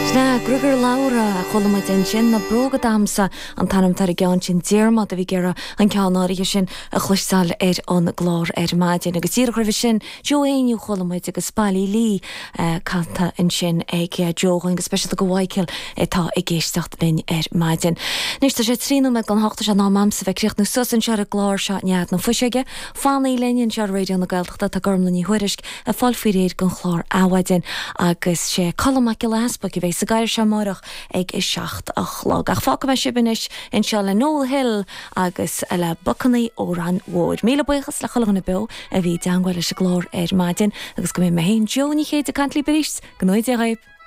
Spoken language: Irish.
Grugur Laura cholaid in sin na brógad amsa an tanam tar gan sin déirma a bhí gera an ceanáí sin a chluisáil an glár maidin agus tíra chuibh sin Joéinú cholaid agus spáilí lí canta in sin ag Jogan agus speisial go bhhaiciil tá i ggéistecht linn maidin. Nís tá sé tríú me gan háta an amsa bheith creacht nó susan se a glár se nead na fuiseige, fánaí leinn se réidir na gailachta tá gormlaní thuirisk a fáil fí réad gan chlár áhaidin agus sé colach go láspa go bhéh sa gaiir se marach ag is seacht a chlog. Ach fáca bheith sibanis in se le Noel Hill agus le bucannaí ó ran Ward. Míle buchas le cholanna be a bhí danghaile se glár maidin agus go mé héin Joní chéad a cantlí beríst, gnáid a raibh.